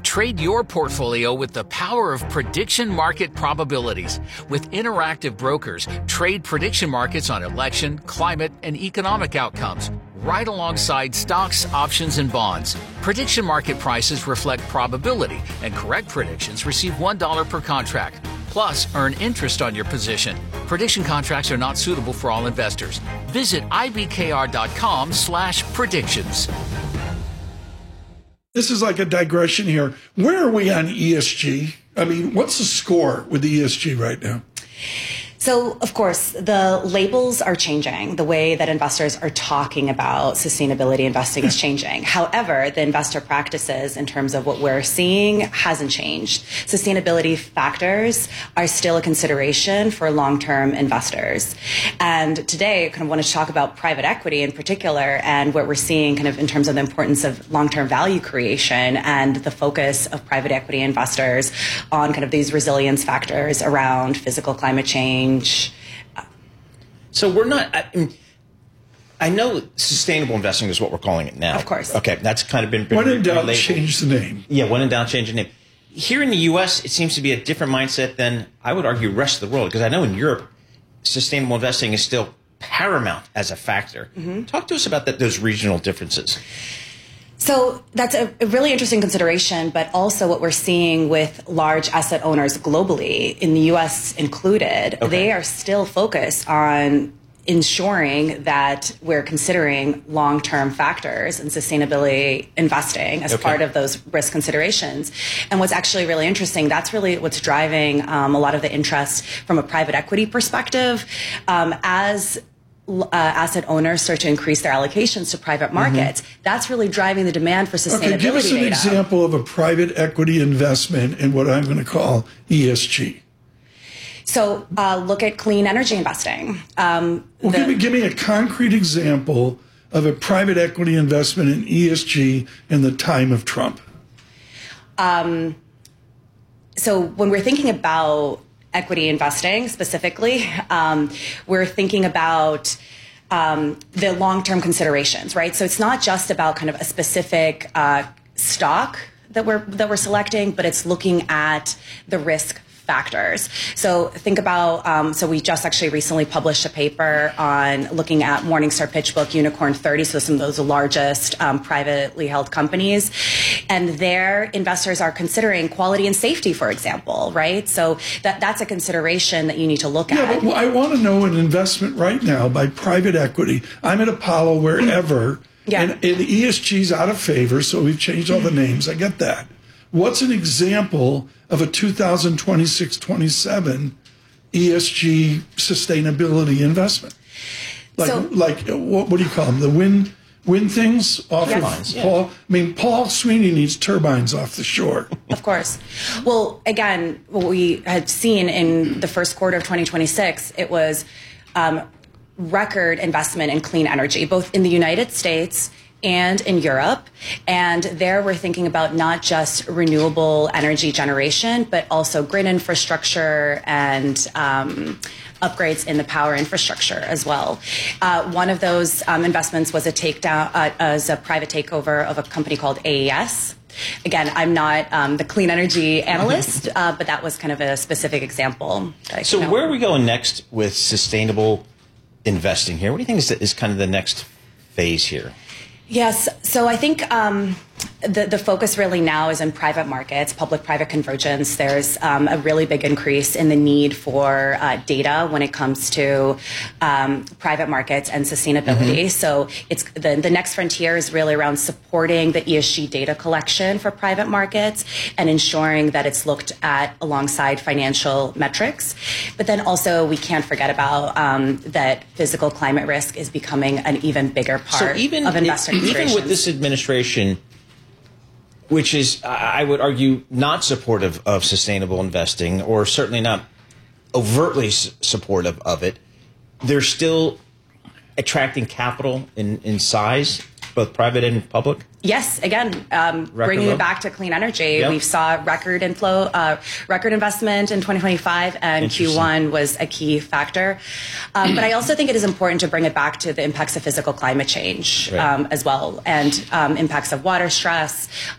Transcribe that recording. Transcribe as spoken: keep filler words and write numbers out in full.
Trade your portfolio with the power of prediction market probabilities. With interactive brokers, trade prediction markets on election, climate, and economic outcomes, right alongside stocks, options, and bonds. Prediction market prices reflect probability, and correct predictions receive one dollar per contract. Plus, earn interest on your position. Prediction contracts are not suitable for all investors. Visit ibkr.com slash predictions. This is like a digression here. Where are we on E S G? I mean, what's the score with the E S G right now? So, of course, the labels are changing. The way that investors are talking about sustainability investing is changing. However, the investor practices in terms of what we're seeing hasn't changed. Sustainability factors are still a consideration for long-term investors. And today, I kind of want to talk about private equity in particular and what we're seeing kind of in terms of the importance of long-term value creation and the focus of private equity investors on kind of these resilience factors around physical climate change. So we're not, I, I know sustainable investing is what we're calling it now. Of course. Okay, that's kind of been, been When in doubt, relabeled. change the name. Yeah, when in doubt, change the name. Here in the U S, it seems to be a different mindset than, I would argue, the rest of the world. Because I know in Europe, sustainable investing is still paramount as a factor. Mm-hmm. Talk to us about that, those regional differences. So that's a, a really interesting consideration, but also what we're seeing with large asset owners globally, in the U S included, okay. They are still focused on ensuring that we're considering long-term factors in sustainability investing as okay. part of those risk considerations. And what's actually really interesting, that's really what's driving um, a lot of the interest from a private equity perspective um, as Uh, asset owners start to increase their allocations to private markets. Mm-hmm. That's really driving the demand for sustainability. Okay, give us an data. example of a private equity investment in what I'm going to call E S G. So uh, look at clean energy investing. Um, well, the, give me, give me a concrete example of a private equity investment in E S G in the time of Trump. Um, so when we're thinking about equity investing specifically, um, we're thinking about um, the long-term considerations, right? So it's not just about kind of a specific uh, stock that we're that we're selecting, but it's looking at the risk factors. So think about, um, so we just actually recently published a paper on looking at Morningstar PitchBook Unicorn thirty, so some of those largest um, privately held companies. And their investors are considering quality and safety, for example, right? So that, that's a consideration that you need to look yeah, at. But I want to know an investment right now by private equity. I'm at Apollo, wherever, yeah. and, and E S G's out of favor, so we've changed all the names. I get that. What's an example of a two thousand twenty-six twenty-seven E S G sustainability investment? Like, so, like what, what do you call them? The wind wind things off turbines, of yeah. Paul. I mean, Paul Sweeney needs turbines off the shore. Of course. Well, again, what we had seen in the first quarter of twenty twenty-six, it was um, record investment in clean energy, both in the United States and in Europe. And there we're thinking about not just renewable energy generation, but also grid infrastructure and um, upgrades in the power infrastructure as well. Uh, one of those um, investments was a takedown, uh, as a private takeover of a company called A E S. Again, I'm not um, the clean energy analyst, uh, but that was kind of a specific example. So you know. Where are we going next with sustainable investing here? What do you think is, is kind of the next phase here? Yes. So I think um, the, the focus really now is in private markets, public-private convergence. There's um, a really big increase in the need for uh, data when it comes to um, private markets and sustainability. Mm-hmm. So it's the, the next frontier is really around supporting the E S G data collection for private markets and ensuring that it's looked at alongside financial metrics. But then also we can't forget about um, that physical climate risk is becoming an even bigger part so even, of investor it, even with this administration, which is, I would argue, not supportive of sustainable investing, or certainly not overtly supportive of it, they're still attracting capital in, in size, both private and public? Yes, again, um, bringing low. it back to clean energy, yep. we saw record inflow, uh, record investment in twenty twenty-five, and Q one was a key factor. Um, but I also think it is important to bring it back to the impacts of physical climate change right. um, as well, and um, impacts of water stress,